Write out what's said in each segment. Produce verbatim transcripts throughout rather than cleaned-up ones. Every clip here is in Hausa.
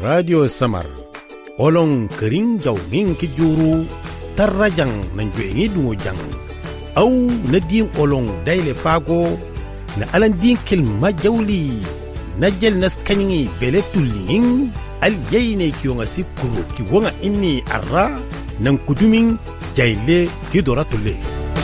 Radio Samar olong kering jaw min ki juru tarrajang nan juengi dungo jang au na din olong daile fago na alan din kilma jawli na jel nas kanyi bele tullin al yayne ki yonga sikuru ki wonga inni arra nan kudumin jaile ki dora tulle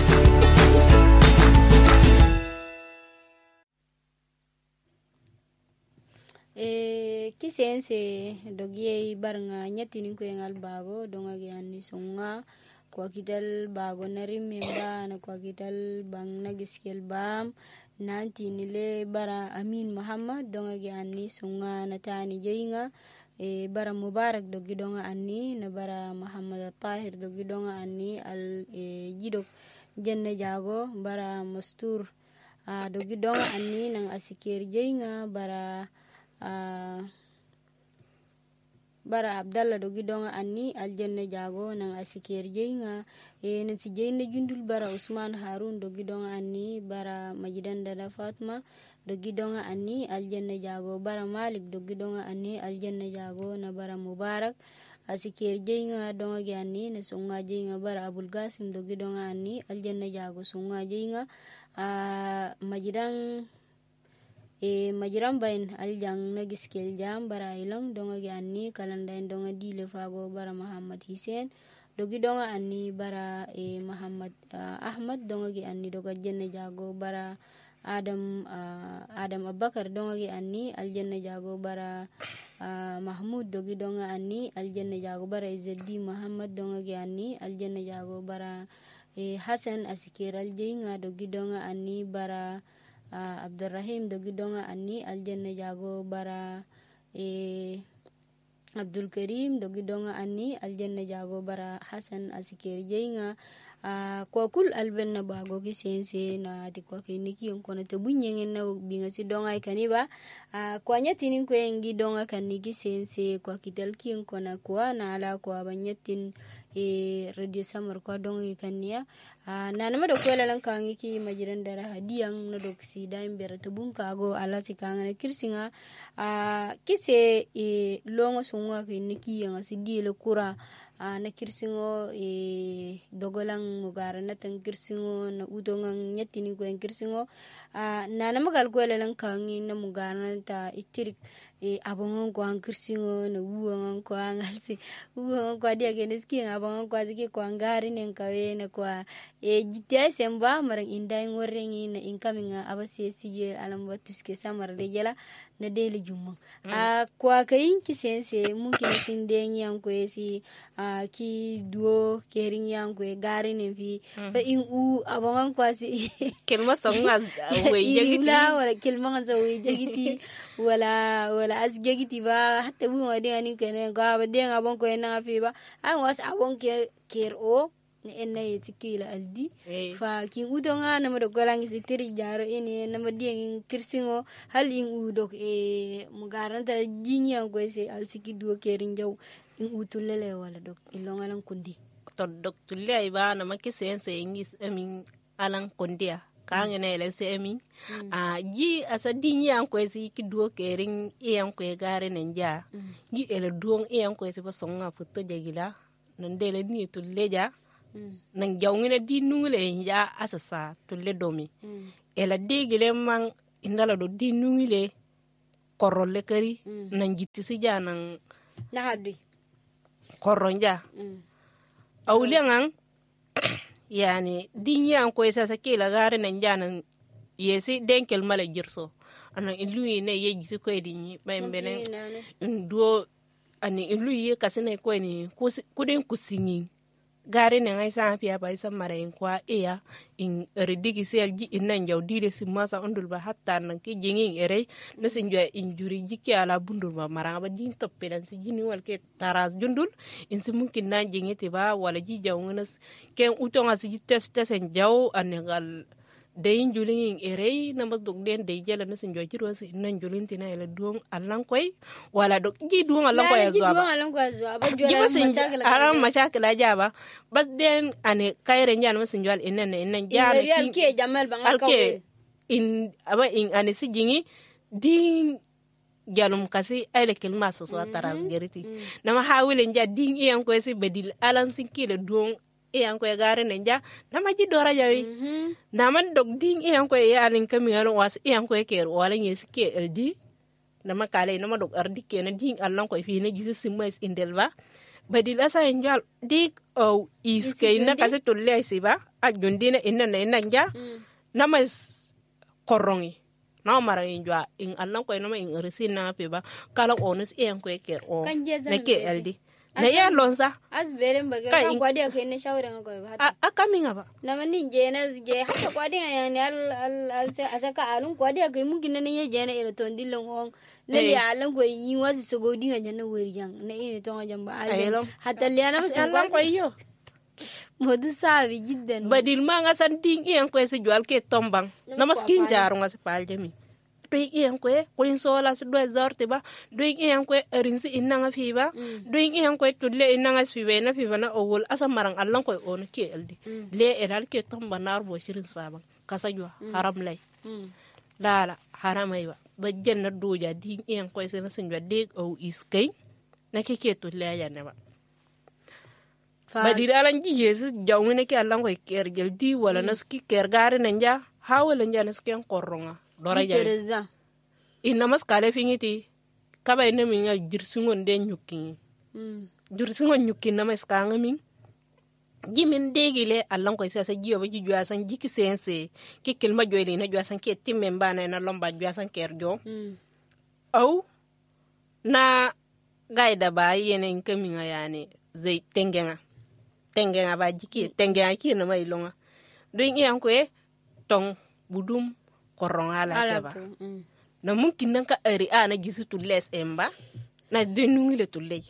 kisense dogiye barnga nyatini ko engal bago donga gianni songa kwa kital bago narim memba na kwa kital bang nagiskel bam nanti nile bara Amin Muhammad donga gianni songa natani jeinga e bara Mubarak dogi donga anni na bara Muhammad Tahir dogi donga anni al e, jidok jenne jago bara Mastur a dogi donga anni nang asikir jeinga bara a bara Abdallah dogi donga anni aljanna jago nang asikir jeinga e nanti jeyna jundul bara Usman Harun dogi donga anni bara Majidan Dada Fatma dogi donga anni aljanna jago bara Malik dogi donga anni aljanna jago na bara Mubarak asikir jeinga donga gi anni na songa jeinga bara Abul Qasim dogi donga anni aljanna jago songa jeinga a Majidan e majiran bayin aljang na giskel jam bara ilang donga gi anni kalandain donga dile fago bara Muhammad Hussein dogi donga anni bara e Muhammad uh, Ahmad donga gi anni doga jenne jago bara Adam uh, Adam Abakar donga gi anni aljanna jago bara uh, Mahmud dogi donga anni aljanna jago bara Izzeddin Muhammad donga gi anni aljanna jago bara e Hasan asikir aljinga dogi donga anni bara Uh, Abdurrahim dogi donga anni aljanna jago bara e Abdul Karim dogi donga anni aljanna jago bara Hasan asikir jeinga uh, kwa kul albenna bago ki sense na ti kwa kini ki on kono to bunyengen na binga si donga ikani ba uh, kwa nyatin ko engi donga kaniki sense kwa kital ki on kona kwa na ala kwa banyatin e Radio Samar kwa donga ikania Uh, na nama dok wala lang kangi ki majiran dara hadiyang na dok si daim bera tabung kago ala si kanga na kirsinga uh, kise e longo sunga ki niki yang si di le kura uh, na kirsingo e dogolang mugara na tang kirsingo na udongang nyatini ko yang kirsingo uh, na nama gal ko wala lang kangi na mugara na ta itirik e abongon ko ang kirsingo na uwangon ko ang alsi uwangon ko dia keneski ang abongon ko aziki ko ang gari neng kawe na kwa e jitia semba marang indai ngorengi na inkaminga abasi sije alam batuske samar de jela na dele jumma mm. a kwa kayin ki sense mungkin sindeng yang ko si a ki duo kering yang ko gari ne fi mm. fa in u abongon ko si kelma songa we jagiti wala kelma nga we jagiti wala wala as jagiti ba hatta bu ma de ani kene ga ba de ngabon ko na fi ba an was abon ke ker o ena yetikila aldi hey. Fa kin udonga na mado golangi sitiri jaro ene na madien kirsingo hal in udok e mugaranta jinya ko se alsiki duo kerin jaw in utulele wala dok ilonga lan kundi to dok tulle ba na makisense ingis amin alan kundia kanga na ele se amin mm. a ji asa dinya ko se ki duo kerin e an ko gare nenja mm. ji ele duon e an ko se ba songa futo jagila non dele ni tulle ja Mm. nang jawngina di nungle ya asasa to le domi mm. ela degile man indala do di nungle korolle kari mm. nang jitti si janang na haddi koronja mm. awliangan yani dinya ko esa sakela gare nan janan yesi denkel mala jirso anan iluyi ne yeji ko edini bembene ndo ani iluyi kasene ko ni kuden kusingi gare ne ngai sa pia ba isa mara in kwa iya in redigi sel ji innan jaw dire si masa ondul ba hatta nan ki jingin ere na sin jwa injuri jiki ala bundur ba mara ba din toppe dan si jini wal ke taras jundul in si mungkin na jingete ba wala ji jaw ngas ken utonga si test test en jaw anegal dayin julin ere na mas dog den day jela na sin jwa jirwa si innan julin tina ela duong alang koy wala dog ji duong alang koy azwa ba alang koy azwa ba jwa machakala aram machakala jaba bas den ane kayre nyan masin jwal innan innan jana ki al ke jamal ba ngal in aba in ane si jingi din jalum kasi ay le kilma so so taras geriti nama hawile nja ding iyan ko si bedil alan sinkile dong iyan ko gare ne nja nama ji dora jawi nama dog ding iyan ko ya alin kami ngalo was iyan ko ker wala nyesi ke eldi nama kale nama dog ardi ke na ding alan ko fi ne jisi simais indelba badil asa njal dik o iske na kasi tulle siba ajundina inna na inna nja nama korongi na mara injwa in alan ko nama in risi na pe ba kala onus iyan ko ker o na ke eldi na ya lonsa asbere mbaga kan kwadi ko ne shawara ko ba a kaminga ba na mani je na je haka kwadi ya ne al al asaka alun kwadi ko mun gina ne je na ira ton dilon hon le le alan ko yi wasu sogo dinga janna wori jang na ine ton jamba al hatta le na sun ko yo modu sabi jiddan badil ma nga san ding iyan ko si jual ke tombang na maskin jaru nga si paljami doy iyan ko ko in sola su do zorte ba doy iyan ko rinsi inna nga fiba doy iyan ko tulle inna nga fibe na fiba na owol asa marang allan ko on ke eldi le eral ke tomba nar bo shirin sabang kasa jwa haram lay dala haramay ba ba jenna doja ding iyan ko sen sin jwa deg o iskay na ke ke tulle ya ne ba badil alan ji yesus jawne ke allan ko ker gel di wala naski ker gare nanja hawala nja naski en koronga dora jaa ina mas kale fingiti kaba ina min ya jirsungon de nyuki mm jirsungon nyuki na mas kanga min jimin degile allan ko sa sa jiyo ba ji jwa san jiki sense ki kelma joyli na jwa san ke timmen bana na lomba jwa san kerjo mm au na gaida ba yene in kamin yani zai tengenga tengenga ba jiki tengenga ki na mai longa doin iyan ko tong budum korong ala keba mm. na mungkin nan ka ari ana gisu tulles emba na denungi le tulle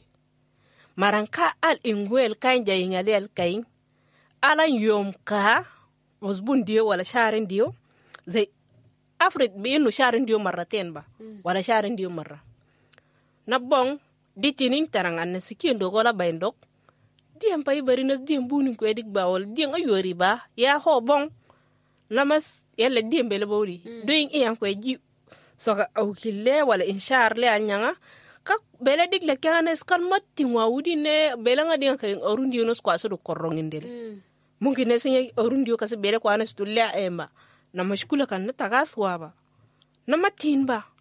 maranka al ingwel kan jayingale al kain ala yom ka wasbun dio wala sharin dio zai afrit bi no sharin dio marraten ba mm. wala sharin dio marra na bong ditinin tarangan na sikin do gola bayndok diem pay bari na diem bunin ko edik bawol diem ayori ba ya ho bong namas yalla diem bele bawli mm. doing iyan ko ji so ka au kille wala inshar le anyanga ka bele dik le kana skal matti wawudi ne bele ngadi ka orundi no skwa so do korongindel mm. mungkin ne sinya orundi ko se bele ko anas tulle emba na mashkula kan na tagaswa ba na matin ba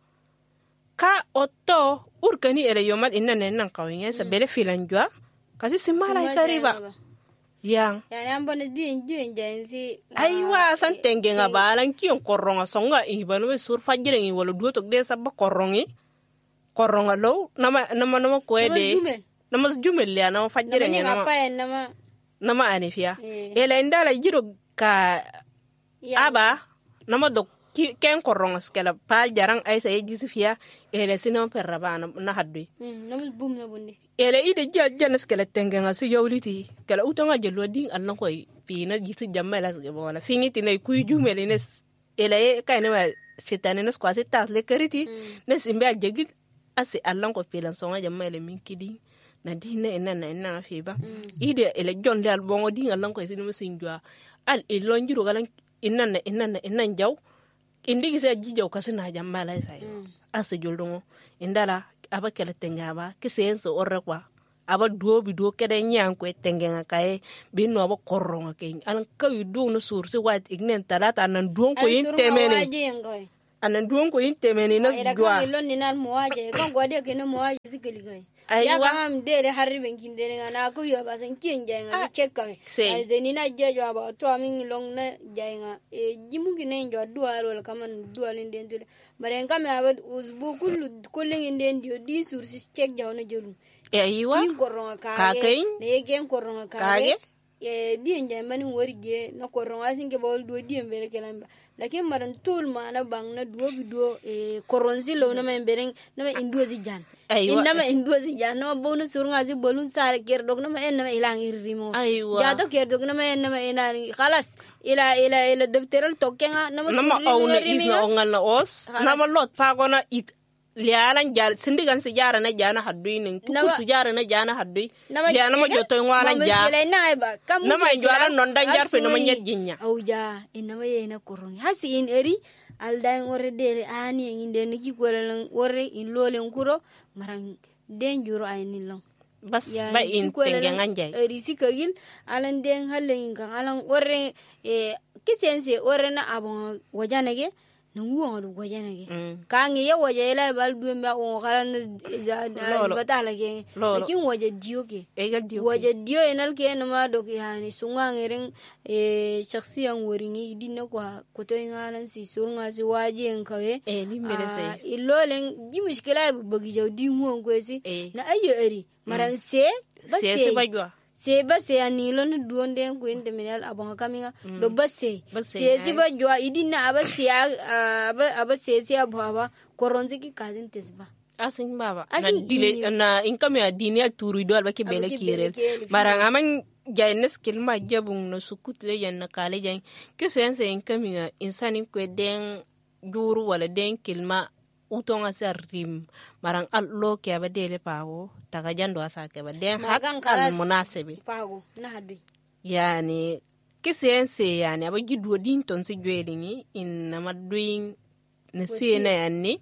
ka otto urkani ele yomat inna ne nan kawinya sa bele filanjwa kasi simala ikariba yang yani ambone din din jensi aiwa san tenge nga balan kiyon koronga songa ibano be sur fajire ngi wala duotok de sabba korongi koronga lo nama nama nama koede nama jumel ya nama fajire ngi nama nama nama anifia ela indala jiro ka aba nama dok ken koronga skela pal jarang ay sa yejisifia ela sinama perraba na haddu nama bum na bunde ele ide jajjan skela tengenga si yawliti kala utonga jelo ding allan koy pina gitu jammala wala fingiti ne kuy jumele ne ele kayne ma sitane ne squasi tas le kariti ne simbe ajegi asi allan ko pilan songa jammale min kidi na dine ena na ena fiba ide ele jonde al bongo ding allan koy sinu sinjwa al ilonjiro galan inna inna inna jaw indigi se jijo kasina jammala sai asu joldongo indala aba kala tengaba kisenso orre kwa aba duobi do kede nyanko tengenga kae binno aba korronga ke an kawi do no sursi wat ignen talata nan duon ko yintemene anan duon ko yintemene na dua ila kan ninan muaje kan gode ke no muaje sikili kai ya kam dele harri ben kin dele ngana ko yo ba san kin jenga check kai ai zeni na je jo ba to min long na jenga e jimu gine jo dua ro kaman dua linden dule bare ngam aba uzbu kullu kullin den dio di sursi check jaw na jolu e aiwa kin koronga kage ne gen koronga kage e di nje mani worige na koronga singe bol do di mbere kelamba lakin maran tul mana bang na duo bido e koronzi lo na men bereng na men indozi jan inna ma indozi jan na bonu surunga si bolun sare ker dog na men na ilang irimo ja to ker dog na men na ina khalas ila ila ila defteral tokenga na ma surri na isna ongal na os na ma lot pa gona it lialan jar sindigan si jara na jana hadui nin kukur si jara na jana hadui liana ma joto ngwalan ja na ma jwala non dan jar pe no ma nyet jinya au ja inna ma yena korong hasi in eri al dain orre dele ani nginde niki kolen orre in lolen kuro maran den juro ayni long bas ba in tengen anjay risi kagil alan den halen kan alan orre e kisense orre na abon wajanage nuwo ngadu wajanage kangi ya wajela bal duemba o kalan batala ke lakin waje dio ke waje dio enal ke nama dok yani sunga ngeren e shakhsiyan woringi dinna kwa koto ngalan si surunga si waje nkawe e ni merese ilolen ji mishkila bagi jawdi mo ngwesi na ayo eri maran se se se bajwa se ba se anilo na duonde ko inde minal abon kaminga do ba se se si ba jwa idina aba se aba aba se se ababa koronzi ki kazin tesba asin baba na dile na inkame adini aturu do alba ke bele kirel marang aman jaynes kilma jabung no sukut le yan na kale jang ke sense inkame insani ko den juru wala den kilma utonga sa rim marang allo ke ba dele pawo taga jando asa ke ba den hakan kal munasibi pawo na hadu yani kisense yani aba jidwo din ton si jwelini in na maduin na sena yani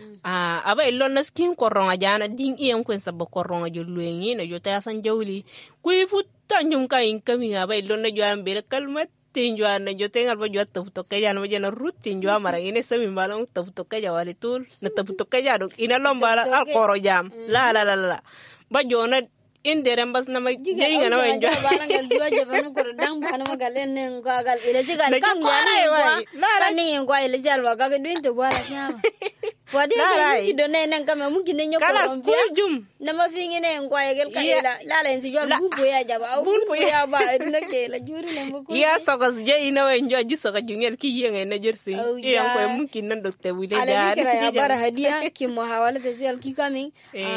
ah aba illo na skin koronga jana din ien kwen sabba koronga jo luengi na jo ta san jawli kuy futta nyum ka in kami aba illo na jo ambe kalmat tinjwa na jo tengal ba jo taputo kaya na jana rutin jo amara ine sami malang taputo kaya wali tul na taputo kaya do ina lombala al koro jam la la la la ba jo na indere mbas na ma jeyga na wenjo bala ngal duwa jabanu ko dang bana magal en ko agal ile sigal kan ya kan ni ko ile sigal wa ga duin to bala kya wadi ni do ne nan kama mungkin ne nyoko kala school jum na ma fi ngene en ko agal ka ila la la en si jol bu ya jaba bu ya ba na ke la juri ne mo ko ya sogas je ina wenjo ji soga jungel ki yenge na jersi ya ko mungkin nan dokte wile ja ya bara hadia ki mo hawala te sigal ki kami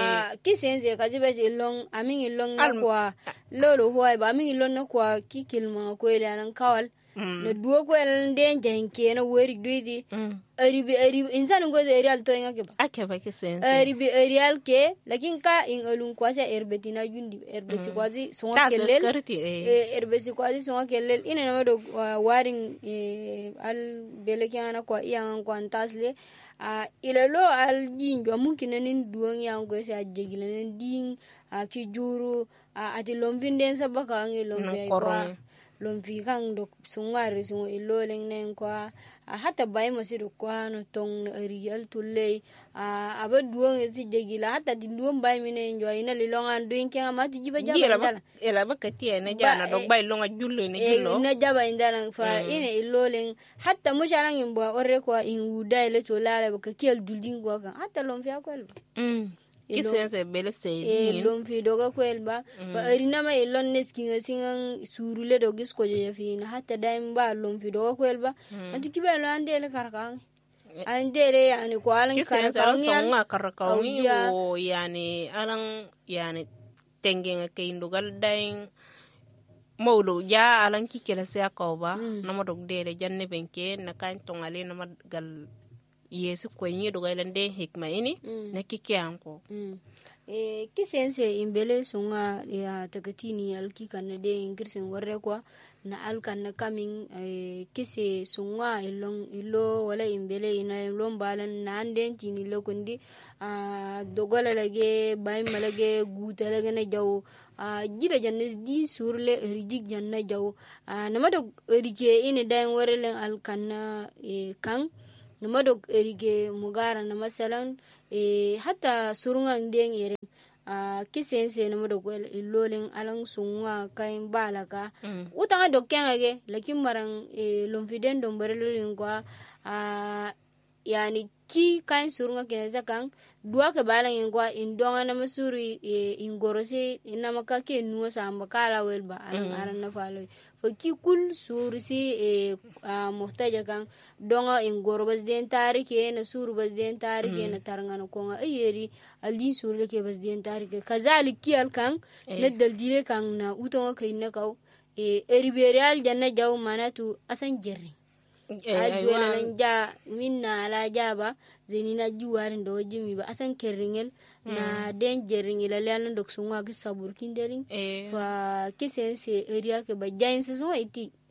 ki sense ka jibe long ami ilong na kwa lolo huwa ba mi ilong na kwa kikilma ko ile nan kawal na duo ko el den janke na wori duidi aribi aribi insan ngo ze real to ngake ba ake ba ke sense aribi real ke lakin ka in olun kwa sa erbetina jundi erbesi kwazi songa kelel erbesi kwazi songa kelel ina na do waring al belekana kwa yang kwa tasle a ilalo al jinjo mungkin nin duong yang go sa jegilen ding a ki juru a ati lombin den sabaka ngi lombe kwa lomvi kang dok sungare sungo iloleng nen kwa hata bay masido kwa no tong real tulle a aba duong esi jegila hata di duong bay mine njo ina lilongan duing kenga mati jiba jaba indala ela bakati ene jana dok bay longa jullo ne jullo ina jaba indala fa ina iloleng hata mushalang imbo orre kwa inguda ile tolala bakakiel dulding kwa kan hata lomvi akwel mm kisense bele sey e lom fi doga kwelba ba arina ma elon neskinga singan surule do gis ko je fi na hatta daim ba lom fi doga kwelba anti kibelo andele karkan andele yani ko alan karkan songa karkan yo yani alan yani tengen ke indugal dain mawlo ja alan kikela se akoba namo dog dele janne benke na kan tongale na gal yesu ko nyi do gailan de hikma ini na kike anko e kisense imbele sunga ya tagatini alki kan de ingirsin warre kwa na alkan na coming e kise sunga ilong ilo wala imbele ina ilong balan na anden tini lokundi a dogola lage bay malage guta lage na jaw a jida jannes di surle ridig janna jaw a namado rike ine dain warelen alkan e kan nama dok erige mugara na masalan e hata surunga ndeng yere a kisense nama dok wel ilolen alang sunga kain balaka mm. utanga dok kengage lakin marang e lomfiden dom barelolin kwa a yani ki kain surunga kineza kan dua ke balang kwa indonga na masuri e ingorose ina makake nuwa samba kala welba alang mm. aran na falo ki kul sursi e muhtaja kan donga ingoro bas den tarike na suru bas den tarike na tarngana ko ayeri aldin surle ke bas den tarike kazalik kiyal kan na daldire kan na utonga kayna kaw e eriberial janna jaw manatu asan jerri adwana nja minna ala jaba zenina juwarin do jimi ba asan kerringel na den jerringel ala dok sunga ke sabur kindeling fa kisense area ke ba jainse so iti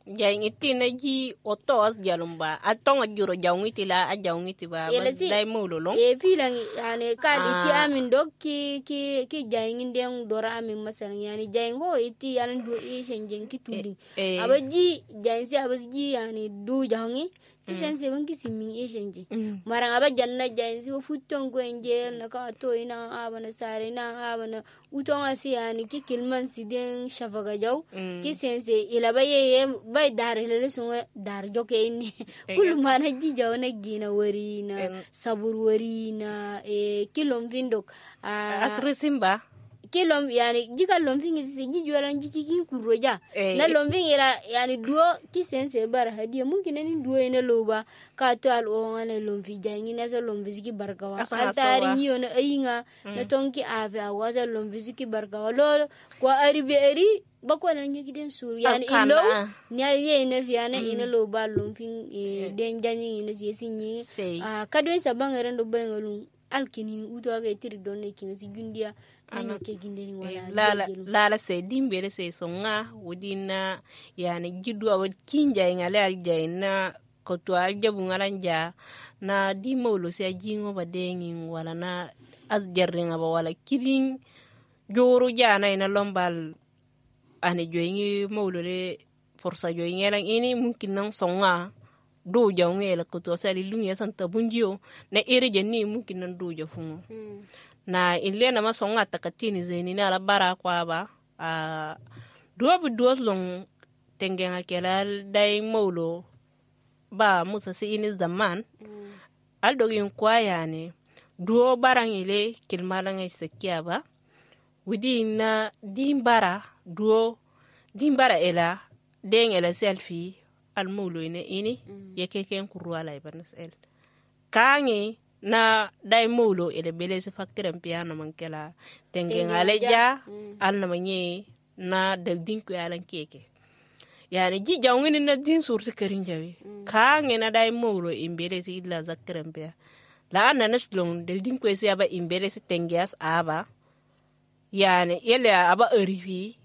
Jai iti na ji otos jalum ba. Atong ajuro jawng iti la ajawng iti ba. Dai mo lulong. E filang yani kan iti amin dog ki ki ki jayngin deng dora amin masalan yani jayng ho iti yanan du e senjeng ki tuling. Abaji jayngsi abasji yani du jawngi. Kisen se bangi simming e senje. Marang aba janna jayngsi wo futton ko enjel na ka to ina aba na sare na aba na utong asi yani ki kilman si den shafaga jaw. Kisen se ila baye bay dar lele sunga dar joke ini kul mana ji jaw na gina wari na sabur wari na e kilom vindok asri simba kilom yani jika lomfing isi ji jualan ji kikin kuroja na lomfing ila yani duo kisense bar hadiya mungkin ni duo ina loba ka to al o ngane lomfi jangi na sa lomfi ki barkawa altari niyo na ayinga na tonki ave awaza lomfi ki barkawa lo kwa aribe eri bako na nyaki den sur yani ilo nya ye na fiana ina loba lomfing den jangi ina siyesinyi kadwen sabanga rendo bengalun alkini uto aga tiri donne kinasi jundia ana ke gindeni wala lala lala se dimbere se songa wudina yani gidu awad kinja ngale aljaina ko to aljabu ngalanja na di mawlo se jingo ba dengin wala na asjarringa ba wala kidin joro jana ina lombal ane joyingi mawlo le forsa joyingi lan ini mungkin nang songa do jawngé la ko to sali lungi santa bunjio na ere jenni mungkin nan do jafungo na ile na masonga takatini zeni na la bara kwa ba a duobu duos long tengenga kelal dai maulo ba musa si ini zaman al dogin kwa yani duo barang ile kilmalanga sekia ba widi na dimbara duo dimbara ela deng ela selfie al maulo ine ini yekeken kurwa la ibanas el kangi na dai molo ele bele se fakkiran piano mankela tengen aleja al na manye na dal din ko yalan keke yani ji jawngini na din sur se kerin jawi ka ngena dai molo imbele se illa zakkiran pia la na naslong dal din ko se aba imbele se tengias aba yani ele aba erifi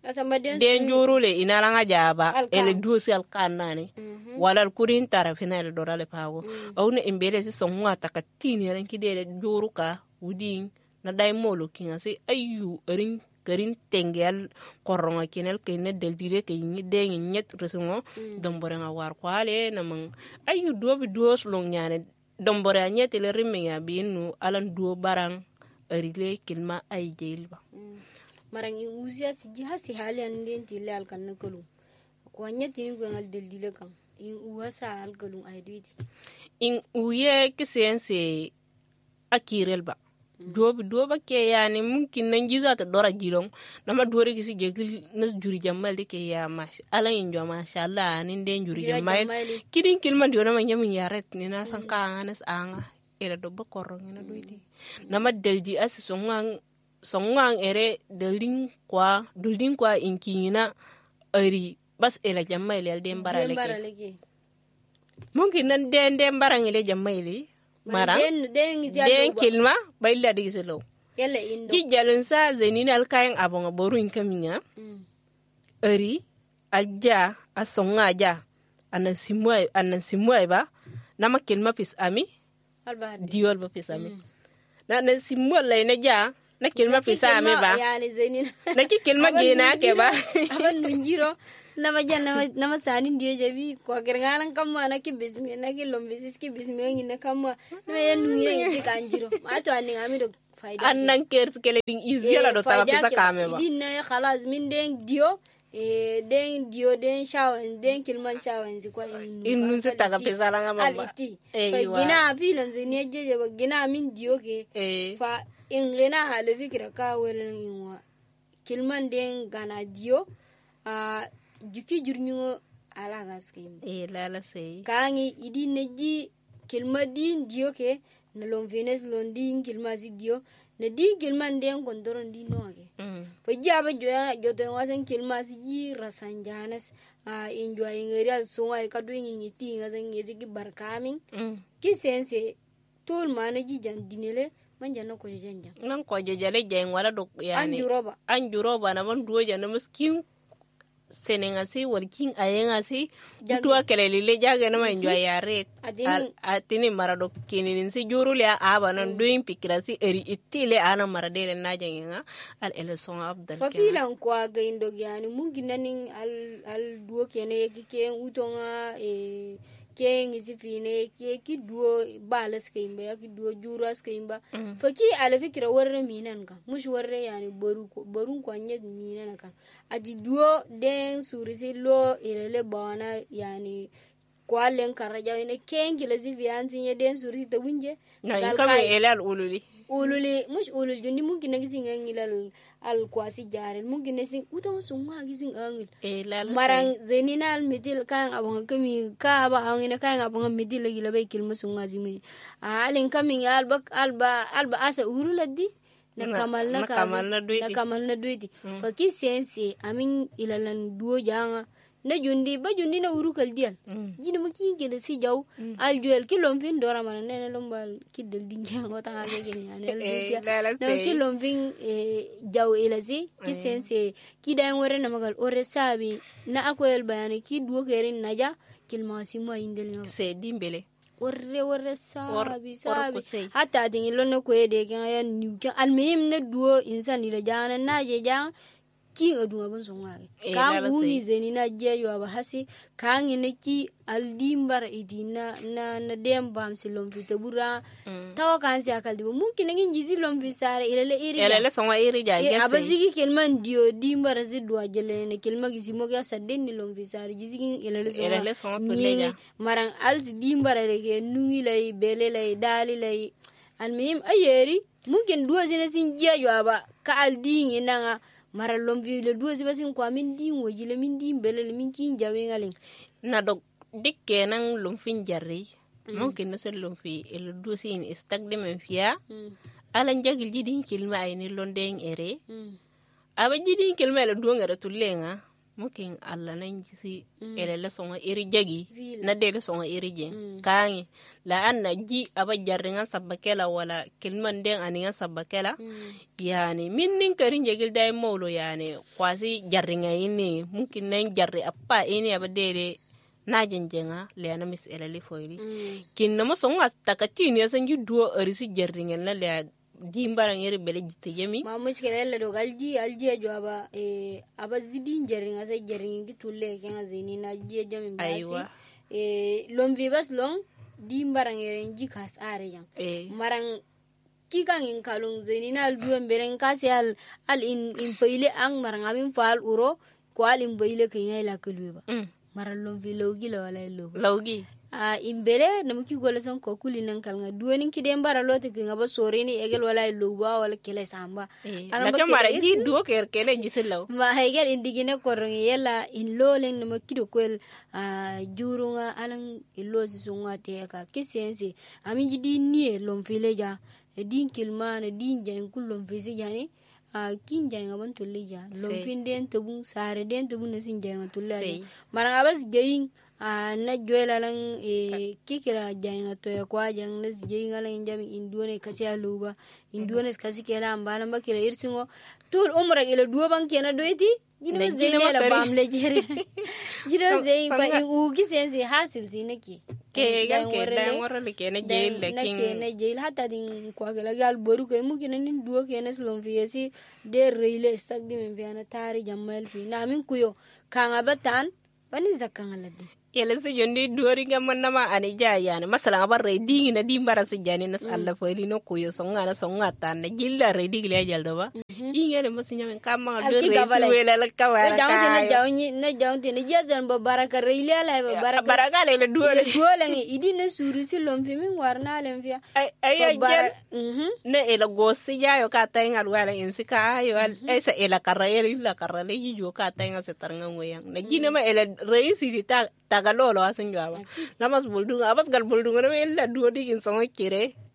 den juru le ina langa jaba ele duosi al kanani wala kurin tarafina ele dorale pawo au ne imbele si sonwa takatini ranki de juru ka udin na dai molo kinga si ayu erin garin tengel koronga kinel kene del dire ke ni de nyet resumo dombore nga war kwale na mang ayu dobi duos long nyane dombore nyet le rimme ya binu alan duo barang erile kilma ay jelba marang in uzia si jiha si hali anden tile al kan nakulu ko nyati ni ko ngal del dile kan in uwasa al galum ay duiti in uye kisense akirel ba dobi doba ke yani mumkin nan jiza ta dora gilong nama dore kisi jegil nas juri jamal de ke ya mash ala in jo masha Allah nin den juri jamal kidin kilman dio nama nyamin yaret ni na sanka anas anga era do ba korong na duiti nama deldi as songang songang ere delin kwa duldin kwa inkina ari bas ela jamal el dem baraleke mungkin nan den dem barang ele jamal marang den den kilma bayla diselo yalla indo ki jalun sa zenin al kayan abonga borun kaminya ari alja asonga ja anan simwai anan simwai ba nama kilma pis ami alba diol ba pis ami na nan simwai la ina ja na kilma pis ami ba yani zenin na ki kilma gena ke ba aban nunjiro nama janna nama sani ndiye jabi ko gergalan kamma na ki bismi na ki lombisis ki bismi ngi na kamma na ya nungira ngi kanjiro ma to ani ngami do faida annan ker kele ding easy la do ta pisa kame ba din na khalas min den dio e den dio den shawan den kilman shawan zi kwa inu se ta pisa la ngama ba aliti gina filan zini jeje ba gina min dio ke fa ingena hale fikira ka welen inwa kilman den gana dio a juki jurnyo ala gaskem e lala sei kangi idi neji kilma din dio ke na lon venes lon din kilma si dio na din kilma den kondoron din no ke fo jaba joya joto wasen kilma si rasanjanas a enjoy ngerial songa ka do ngi ti ngazen ngezi ki barkamin ki sense tol manaji jan dinele manjana ko janja nan ko jejale jeng wala do yani anjuroba anjuroba na man duoja na miskin senengasi walking ayengasi tuwa kelele jaga na man jwa yare atini marado kininin si jurule aba nan doing pikirasi eri itile ana maradele na jenga al eleson abdal fa filan kwa ga indo yani mungi nanin al al duo kene kike utonga e ke ngisi fine ke ki duo balas ke imba ki duo juras ke imba mm. fa ki ala fikira warre minan ka mush warre yani boru ko boru ko nyeg minan ka adi duo den surisi lo ilele bana yani kwalen karaja ine kengi la zivianti nye den surisi ta winje na kame elal ululi ululi mush ulul jundi mungi nagisi ngilal al kwasi jarel mungi nesin utama summa gisin angil elal marang zeninal midil kan abang kami ka ba angina kan abang midil lagi labai kilma sunga zimi alin kami alba alba alba asa uruladdi na kamal na kamal na duiti na kamal na duiti fa ki sense amin ilalan duo janga na jundi ba jundi na urukal dial jina maki gele si jaw al juel kilom fin dora man ne lombal kidel dinga ngota ngage geni ane na kilom fin jaw elasi ki sense ki dan wore na magal ore sabi na akoyel bayani ki duo kerin naja kilma simo indel se dimbele warre warre sabi sabi hatta din ilon ko yede kan ya niuka almihim na duo insan ila jana naje jang ki aduma ban son wage kan wuni zeni na jeyo aba hasi kan ne ki aldimbar idina na na dembam silom fitabura mm. tawa kan si akal dibo mungkin ngin jizi lom fisare ilele iri ilele son iri ja e aba zigi kelman dio dimbar zidwa jele ne kelma gizi moga sadden ni lom fisare jizi ilele son ilele son puleja marang alzi dimbar rege nungi lay bele lay dali lay almihim ayeri mungkin duwa zine sin jeyo aba ka aldingi nanga mara lomvi le duozi basin kwa min din wojile min din belele min kin jawe ngalen na do dikke nan lomfin jarri mungkin na sel lomfi el duozi in stagde men fiya alan jagil jidin kilma ay ni londen ere aba jidin kilma le duongere tulenga mungkin alla nan jisi ele le songa iri jagi na de le songa iri je kangi la anna ji aba jarri ngan sabakela wala kilman den ani ngan sabakela yani min nin karin jegil day mawlo yani kwasi jarri ngayini mungkin nan jarri appa ini aba de na jenjenga le ana mis ele le foyri kin na mo songa takatini san ju duo arisi jarri ngan na le dimbarang yeri bele jitte jemi ma muskele la do galji alji jaba e aba zidin jeringa sai jeringa gitulle kenga zini na je jami basi e lom vivas long dimbarang yeri ji kas are yang e. marang kikan in kalung zini na duwen beren kasi al al in in pile ang marang amin fal uro ko al in pile kenya la kulwa mm. marang lom vi logi la wala lo logi a uh, imbele na muki gola san ko kuli nan kalnga duwanin kiden bara lote kinga ba sore ni egel wala luba wala kele samba ala ba mara ji duo ker kele jiselaw ma hegel indigine korongi yela in lolen na makido kwel a uh, jurunga alan ilozi sunga teka kisense ami jidi nie lom fileja din kilma na din jan kullum fisi jani a uh, kin janga ban tulija lom fin den tabun sare den tabun na sin janga tulja maranga bas geyin a na joela lan e kikira janga to ya kwa jang nas jinga lan jami indone kasi aluba indone kasi kela ambala bakira irsingo tul umra ila duwa ban kena doiti jino zene la bamle jere jino zey ba u kisense hasil sinaki ke ga ke dan warale kena jail lakin ke na jail hatta din kwa gala gal boru ke mu kena nin duwa kena slon fiesi de reile stag di men biana tari jamal fi na min kuyo kanga batan bani zakanga ladde yele si jondi duori ga manama ani jayane masala abar re dingi na dimbara si jani nas alla foili no kuyo songa na songa tan na jilla re digli ajal do ba ingere masinya men kama do re si wela la kawara ka na jawni na jawni na jazan ba baraka re ile ala ba baraka baraka le duole duole ngi idi na suru si lom fi min warna len fi ay ay jel ne ela gosi jayo ka taynga wala insika yo ay sa ela karayel la karale ju ka taynga se tarnga ngoyang na jina ma ela re si ta tagalolo asin jaba namas buldunga abas gal buldunga me ella duo digin songo kire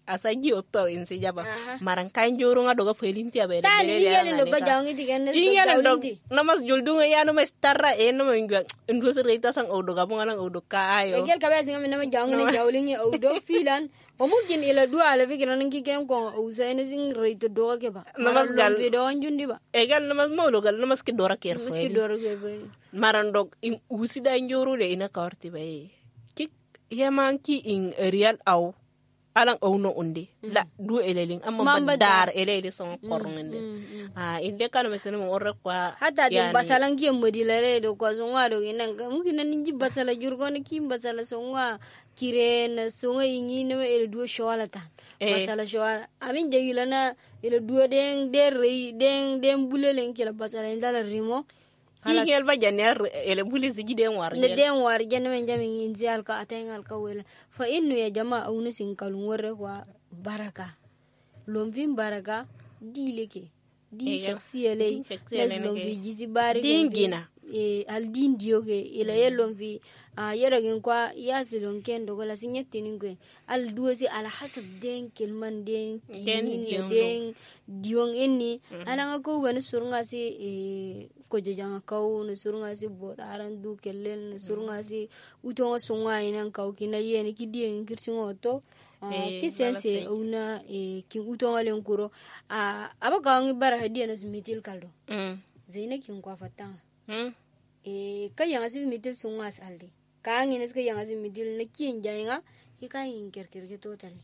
asa ji otto in si jaba maran kan joro nga doga felinti abe tan ingel no ba jawngi tigan ingel do namas juldunga ya no mes tarra e no mengwa ndo se reita sang odo ga bunga nang odo ka ayo ingel kabe singa nama jawngi ne jawlingi odo filan o mungkin ila dua ala fikira nan ki kem ko usaine sing reito do ke ba namas gal do njundi ba e gal namas mawlo gal namas ki dora ker namas ki dora ker maran dog in usida njoro de ina karti bay ki yaman ki in real aw alang ono undi la du eleling amma badar elele son korngende ah inde kan mesene mo orre kwa hata de basalan ki modila le do ko songa do inan mungkin nan ji basala jurgo ne ki basala songa kiren songa ingi ne ele du shawalatan basala shawal amin jegilana ele du den der den den bulelen ki la basala ndala rimo Ingel ba janer ele buli sigi den war ne den war janne men jami ngi zial ka atengal ka wela fa innu ya jama awnu sin kalun warre kwa baraka lomvin baraka dileke di shakhsiyale les lomvi jisi bari dingina e al din dioge ila yelom vi a yeragin kwa yasilon ken do la sinyati ningwe al duosi ala hasab den kelman den tin den diong inni ala ngako wan surunga si e ko jojanga kaw no surunga si bo aran du kellen surunga si utonga sunga inan kaw kina yene ki dien kirsingo to ki sense una e ki utonga len kuro a abaka ngi bara hadiya na smitil kaldo zaina kin kwa fatanga Hmm. Eh, kaya nga si mitil sungas aldi. Kaya ngines kaya nga si mitil na kienjay nga, ika yung kerkerke totally.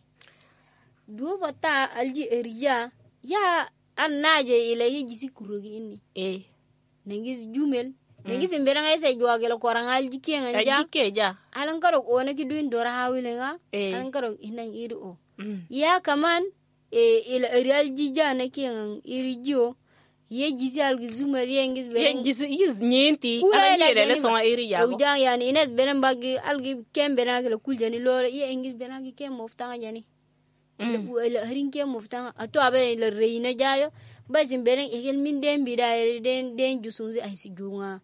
Dua fata alji eriya, ya anaje ilahi jisi kurugi ini. Eh, nengis jumel, nengis imbera nga isa jwa gela korang alji kia nga ja. Alji kia ja. Alang karok o na kiduin dora hawile nga, eh. Alang karok inang iri o. Mm. Ya kaman, eh, ila eri alji ja na kia nga iri jo, ye jisi algi zuma riengis beren ye jisi is nyenti ala jere le songa iri yago uja yani ines beren bagi algi kem beren la kuljani lore ye engis beren gi kem moftanga jani la harin kem moftanga ato abe le reina jayo basin beren egel min den bida den den jusunzi ay si junga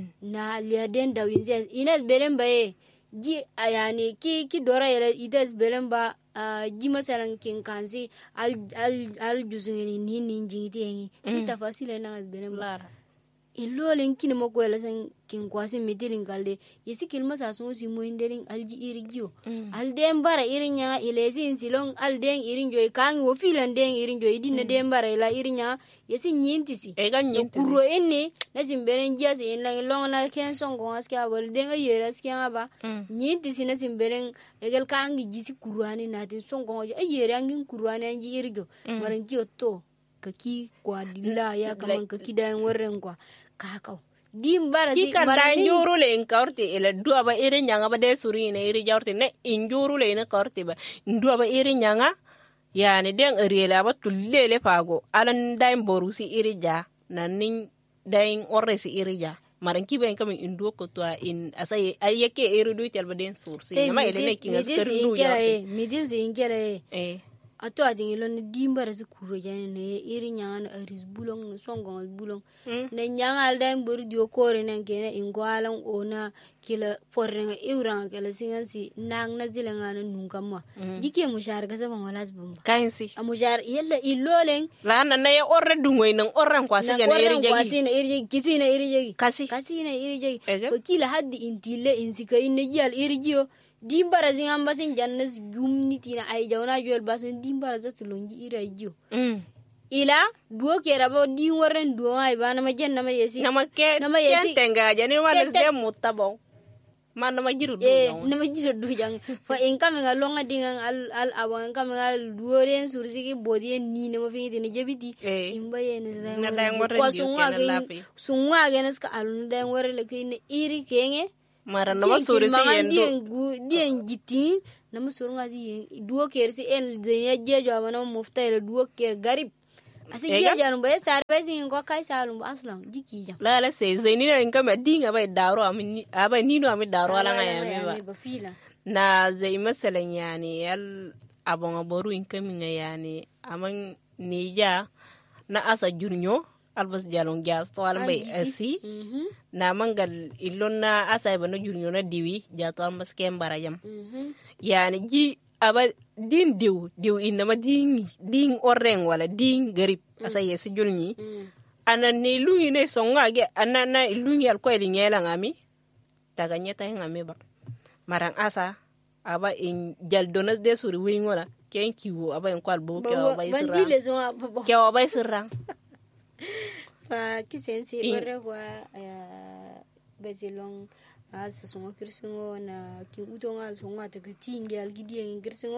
na le den dawinze ines beren baye ji ayani ki ki dora yele ides beren ba Uh, ji masalan kin kansi al al al juzungeni ni ni jingiti yengi ita fasile na benem lara ilo len kin mo ko la san kin kwasi mitilin kalde yesi kilma sa so si mo inderin alji irigio mm. al den bara irin nya ilesi insilon al den irin joy kan wo filan den irin joy dinna mm. den bara ila irin nya yesi nyinti si e ga nyinti kuro enne na simberen jas en la long na ken son go aska bol den ga yera aska ba mm. nyinti si na simberen egel kan gi jisi kurani na tin son go e yera ngin kurani anji irigio mm. maran ki otto kaki kwa dilla ya kaman kaki dan warren kwa kakau dimbara si kan dan juru le enkorti ele dua ba ire nyanga ba de suri ne ire jorti ne injuru le ne korti ba dua ba ire nyanga yani den riela ba tullele pago alan dan borusi ire ja nanin dan orre si ire ja maran ki ben kamin indu ko to in asay ayeke ire du tel ba den sursi ma ele ne kinga skeru ya midil se ingere eh ato ajin ilo ne dimbara si kuro jane ne iri nyanga na aris bulong na songon bulong mm. ne nyanga aldaim bori dio kore na kene ingwalang ona kila porre nga iurang kila singan si nang na zile nga na nungkamwa mm. jiki mushar kasa bang walas bumba kain si a mushar yalla iloleng lana na ya orre dungwe nang orran kwasi gana iri jagi kwasi na iri jagi kisi na iri jagi kasi kasi na iri jagi ko kila haddi intile insika inne jiyal iri jiyo dimbara zingam basin jannas gumniti na ay jawna jol basin dimbara zatulonji ira jiyo mm. ila duo kera bo di warren duo ay bana ma jenna ma yesi nama ke nama yesi tenga jani wala de mutabo man nama jiru du eh nama jiru du jang fa en kam nga longa dinga al al awan kam nga duo ren sursi ki bodi ni nama fi ni jebiti eh. imba yen na dang warren ko sunwa gen sunwa gen ska alun dang warren le kine iri kenge mara nama suru si yendo dien giti nama suru ngazi duo kersi en zenya jejo abana mufta ele duo ker garib asi jejo anu bae sar bae sin ko kai salum aslan jiki jam la la se zeni na ngam dinga bae daro ami aba nino ami daro ala ngaya mi ba na zai masalan yani yal abon aboru inkam yani aman nija na asa jurnyo albas jalong jas to almay asi mm-hmm. na mangal ilon na asay bana jurnyo na diwi jato albas kem barajam mm-hmm. yani ji aba din diw diw inama din din oreng wala din garip asa yesi julni anan ne lungi ne songa ge anana lungi al ko eli nyela ngami taga nyeta ngami ba marang asa aba in jaldonas de suri wingola ken kiwo aba en kwal bo ke aba isra ke aba isra fa kisense ore kwa bezilong asa songa kirsingo na kin utonga songa taga tinge algidi en kirsingo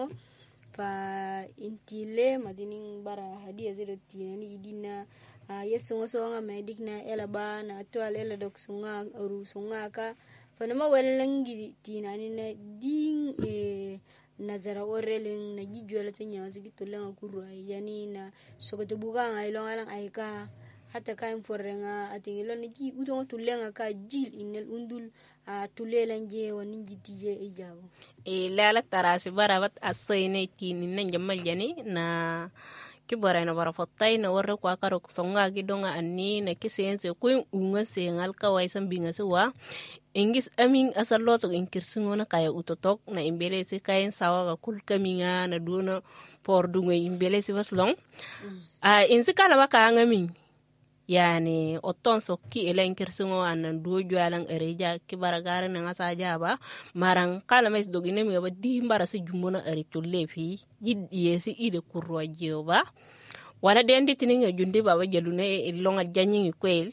fa intile madinin bara hadiya zira tinani idina yeso songa medikna ela ba na toal ela dok songa ru songa ka fa nama walangi tinani na din e nazara orelin na gijwala tanya zigito langa kurwa yani na sokoto buga ngai longalang aika hata kain forrenga atingilo ni ji udon tulenga ka jil inel undul a tulelan je woni jitije ijawo e lala tarasi barabat asoyne tini nan jamal jani na kibara na bara fotai na warre kwa karo songa gidonga anni na kisense kuin unga sengal kawai sambinga suwa ingis amin asalo to inkirsingo na kaya utotok na imbele se kayen sawa ga kul kaminga na duna por dunga imbele se baslong a insi kala baka ngamin yani oton so ki elen kirsingo anan do jwalan ereja kibara garan na saja ba marang kala mes dogine mi ba di mbara se jumona ere to lefi yiddi si ide kurro jeoba wala dendi tininga jundi baba jelune e longa janyi kwel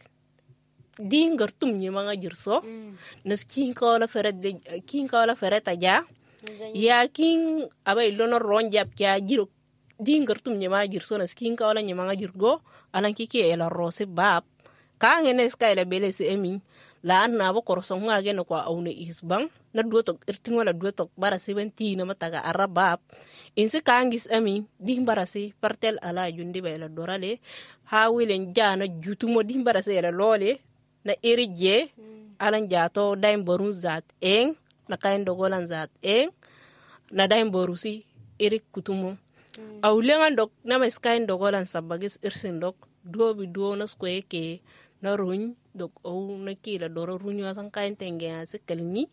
di ngartum nyi manga jirso mm. nas kin kala feret de kin kala fereta ja ya kin abay lono ronjap kya jiro di ngartum nyi ma jirso nas kin kala nyi manga jirgo alan kiki ela rose bab ka ngene ska ela bele si emi la na bo korso nga gene ko awne isbang na duoto irtingo la duoto bara seventeen na mataga arabab insi kangis emi di barasi partel ala jundi be la dorale ha wilen jana jutumo di barasi ela lole na irije alan jato daim borun zat eng na kain dogolan zat eng na daim borusi irik kutumo mm. awlengan dok na mes kain dogolan sabagis irsin dok dobi do na skwe ke na runy dok o na kila doro runyo asan kain tenge ase kalni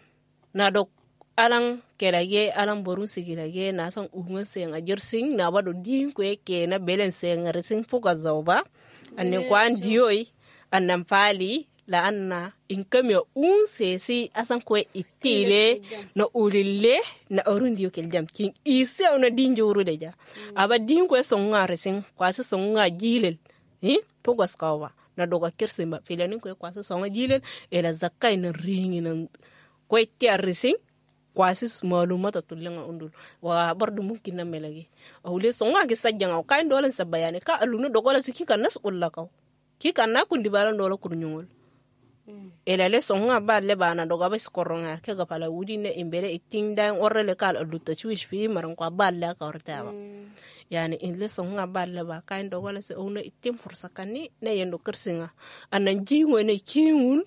na dok alang kelage alang borun sigilage na san unga seng ajersing na bado din kwe ke na belen seng resing fuga zawba anen kwan dioi anam pali la anna inkamya un sesi asan kwe itile na ulile na orundio kel jam king ise ona dinjuru deja aba din kwe songa resing kwaso songa jilel eh pogos kawa na doga kirsimba filani kwe kwaso songa jilel ela zakai na ringi na kwe tia resing kwasis malumata tulenga undul wa bardu mumkin na melagi awle songa gisajanga kain dolan sabayane ka alunu dogola sikika nas ullakaw kika na kundi balan dola kurnyungol mm. ela le songa ba le bana doga bes koronga ke ga pala wudi ne imbere iting dan orrele kal adutta chuish fi maran kwa balla ka ortawa mm. yani in le songa ba le ba kain dogola se ona itim fursa kanni ne yendo kersinga anan jiwo ne kiun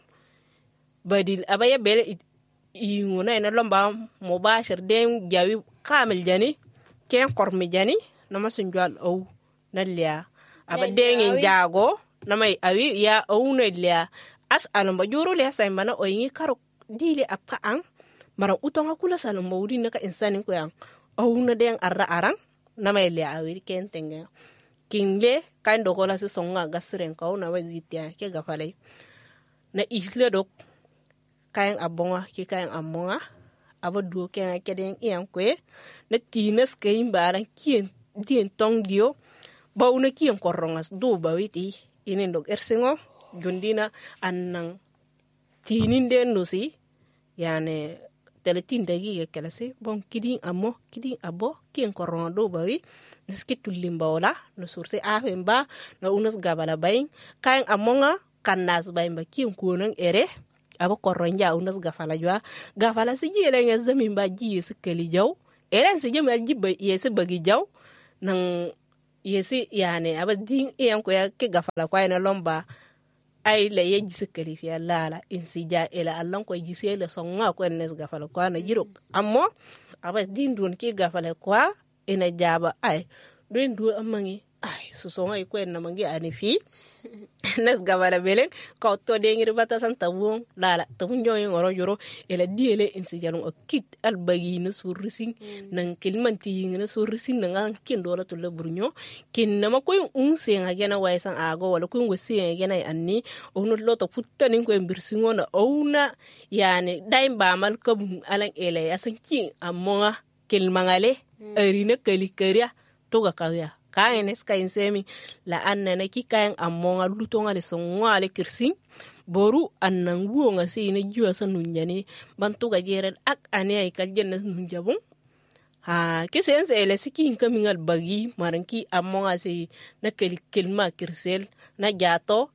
badil abaya bele inguna ina lomba mubashir den jawi kamil jani ken kormi jani nama sunjal au nalia aba den jago nama awi ya au nalia as alamba juro le saymbana o yingi karo dile apa ang mara utonga kula salum mawdi naka insani ko yang au na den arra arang nama le awi ken tenga kingle kan do kola su songa gasren ko na wazitia ke gafale na isle dok kayan abonga ki kayan amonga aba duo ken keden iam kwe na tinas kayin baran kien dien tong dio ba una kien korongas do ba witi inen dok ersengo jundina annang tinin den no si yani teletin dagi ke kelasi bon kidin amo kidin abo kien koronga do ba wi niskitul limbawla no surse afemba na unas gabala bayin kayan amonga kannas bayin ba kien kuonang ere aba koronja unas gafala jwa gafala si jele nga zamin ba ji sikali jaw eren si jema jibba yesi bagi jaw nang yesi yani aba din iyan ko ya ke gafala kwa ina lomba ay le ye ji sikali fi lala insi ja ela allan ko ji sele songa ko nes gafala kwa na jiro ammo aba din don ke gafala kwa ina jaba ay don do amangi ay su songa ko na mangi ani fi nas gabala belen ka to de ngir bata san tabun lala tabun joy ngoro joro ela diele insi jalun akit albagi na surrisin nan kilmanti na surrisin nan kin dola to lebrunyo kin na makoy unse ngagena waisan ago wala kun wasi ngagena anni ono loto puttanin ko mbirsingo na ouna yani daim ba mal kabun alan ele asan kin amonga kilmangale arina kali kariya to ga kawya kayan es kain semi la anna na ki kayan amon aluto ngale so ngale kirsin boru annan guo nga si ne juwa sa nunyane bantu ga jeren ak ane ay kaljen na nunjabun ha kisen se ele sikin kamingal bagi maranki amon asi na kel kelma kirsel na jato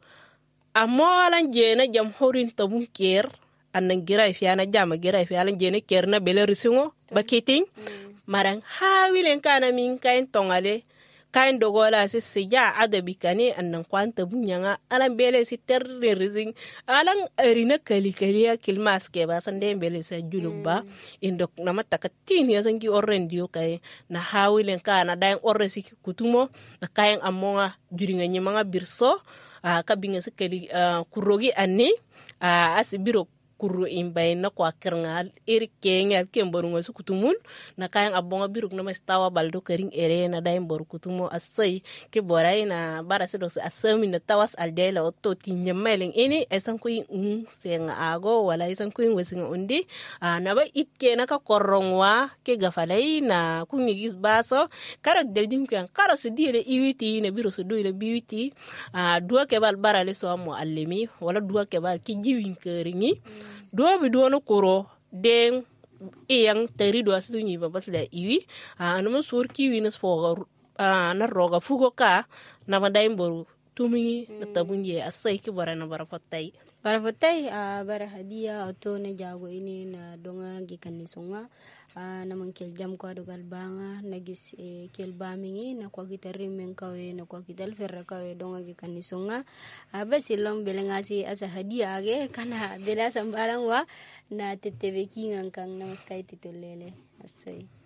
amolan je na jam horin tabun ker annan giray fi ana jama giray fi alan je ne ker na bele risingo bakiting marang hawilen kana min kain tongale kain dogola si sija adabi kane annan kwanta bunyanga alan bele si terrorising alan arina kali kali ya kilmas ke ba sande bele sa julumba indok na matakatini ya sangi orrendio kay na hawilen kana daing orre si kutumo na kayan amonga juringa nyimanga birso a kabinga si kali kurogi anni a asibiro kuru imbay na kwa kerngal iri kengal kemboru ngosu kutumun na kayang abonga biruk na mastawa baldo kering ere na daim boru kutumo asay ke boray na bara sido asami na tawas aldela otto tinya meleng ini esan kuin un senga ago wala esan kuin wesinga undi na ba itke na ka korongwa ke gafalay na kunyigis baso karo deldim kan karo sidire iwiti na biro sudu ile biwiti dua ke bal bara le so mo allemi wala dua ke bal ki jiwin keringi dua bi dua no koro den iyang teri dua sunyi ba bas da iwi a no sur kiwi nas fo a na roga fugo ka na madai boru tumi na tabunye asai ki bara na bara fatai bara fatai a bara hadia auto ne jago ini na donga gikan ni sunga a na mangkel jam ko adugal banga nagis e kel bamingi na kwa gitarim men kawe na kwa gital ferra kawe donga gikan ni sunga a basilom belengasi asa hadia age kana bela sambalang wa na tetebe kingang kang namaskay titulele asay